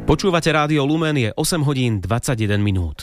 Počúvate Rádio Lumen, je 8 hodín 21 minút.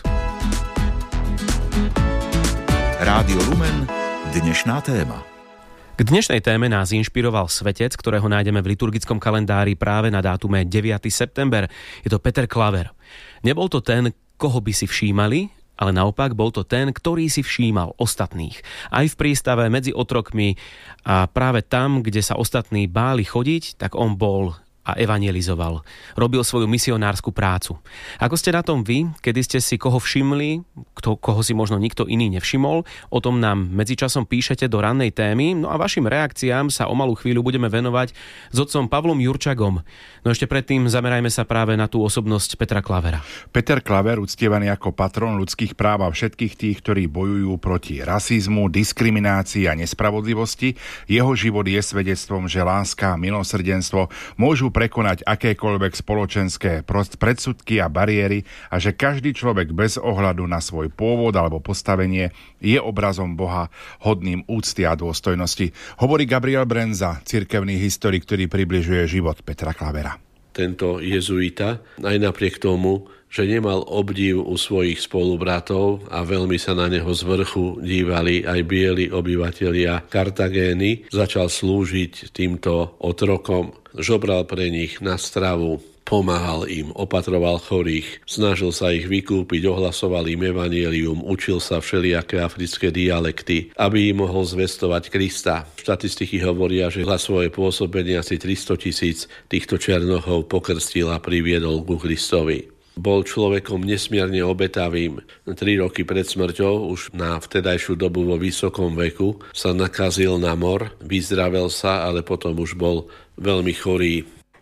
Rádio Lumen, dnešná téma. K dnešnej téme nás inšpiroval svetec, ktorého nájdeme v liturgickom kalendári práve na dátume 9. september. Je to Peter Klaver. Nebol to ten, koho by si všímali, ale naopak bol to ten, ktorý si všímal ostatných. Aj v prístave medzi otrokmi a práve tam, kde sa ostatní báli chodiť, tak on bol a evangelizoval. Robil svoju misionárskú prácu. Ako ste na tom vy, kedy ste si koho všimli, koho si možno nikto iný nevšimol, o tom nám medzičasom píšete do rannej témy, no a vašim reakciám sa o malú chvíľu budeme venovať s otcom Pavlom Jurčagom. No ešte predtým zamerajme sa práve na tú osobnosť Petra Klavera. Peter Klaver, uctievaný ako patron ľudských práv a všetkých tých, ktorí bojujú proti rasizmu, diskriminácii a nespravodlivosti, jeho život je svedectvom, že láska a milosrdenstvo môžu prekonať akékoľvek spoločenské predsudky a bariéry a že každý človek bez ohľadu na svoj pôvod alebo postavenie je obrazom Boha hodným úcty a dôstojnosti. Hovorí Gabriel Brenza, cirkevný historik, ktorý približuje život Petra Klavera. Tento jezuita, aj napriek tomu, že nemal obdiv u svojich spolubratov a veľmi sa na neho z vrchu dívali aj bieli obyvatelia Kartagény, začal slúžiť týmto otrokom, žobral pre nich na stravu, pomáhal im, opatroval chorých, snažil sa ich vykúpiť, ohlasoval im evanjelium, učil sa všelijaké africké dialekty, aby im mohol zvestovať Krista. Štatistiky hovoria, že za svoje pôsobenie asi 300 000 týchto černochov pokrstil a priviedol ku Kristovi. Bol človekom nesmierne obetavým. 3 roky pred smrťou, už na vtedajšiu dobu vo vysokom veku, sa nakazil na mor, vyzdravel sa, ale potom už bol veľmi chorý.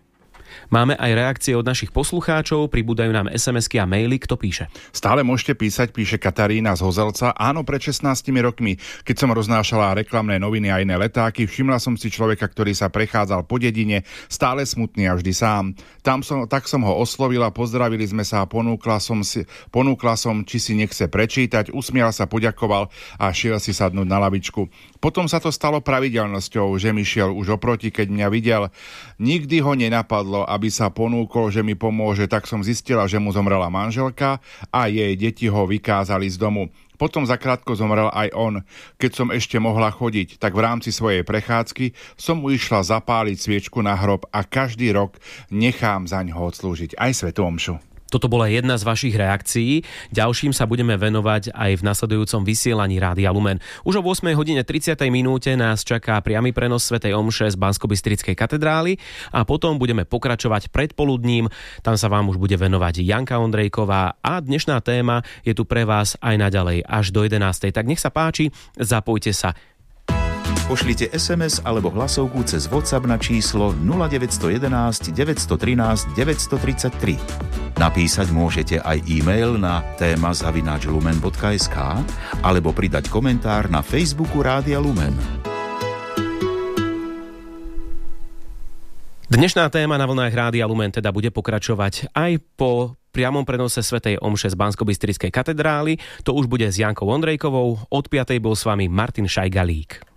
Máme aj reakcie od našich poslucháčov, pribúdajú nám SMS-ky a maily. Kto píše? Stále môžete písať, píše Katarína z Hozelca. Áno, pred 16 rokmi, keď som roznášala reklamné noviny a iné letáky, všimla som si človeka, ktorý sa prechádzal po dedine, stále smutný a vždy sám. Tak som ho oslovila, pozdravili sme sa a ponúkla som, či si nechce prečítať, usmial sa, poďakoval a šiel si sadnúť na lavičku. Potom sa to stalo pravidelnosťou, že mi šiel už oproti, keď mňa videl. Nikdy ho nenapadlo, aby sa ponúkol, že mi pomôže, tak som zistila, že mu zomrela manželka a jej deti ho vykázali z domu. Potom zakrátko zomrel aj on. Keď som ešte mohla chodiť, tak v rámci svojej prechádzky som mu išla zapáliť sviečku na hrob a každý rok nechám zaňho odslúžiť aj svätú omšu. Toto bola jedna z vašich reakcií. Ďalším sa budeme venovať aj v nasledujúcom vysielaní Rádia Lumen. Už o 8:30 nás čaká priamy prenos svätej omše z Banskobystrickej katedrály a potom budeme pokračovať predpoludním. Tam sa vám už bude venovať Janka Ondrejková a dnešná téma je tu pre vás aj naďalej až do 11:00. Tak nech sa páči, zapojte sa. Pošlite SMS alebo hlasovku cez WhatsApp na číslo 0911 913 933. Napísať môžete aj e-mail na téma@lumen.sk alebo pridať komentár na Facebooku Rádia Lumen. Dnešná téma na vlnách Rádia Lumen teda bude pokračovať aj po priamom prenose svätej omše z Banskobystrickej katedrály. To už bude s Jankou Ondrejkovou. Od 5:00 bol s vami Martin Šajgalík.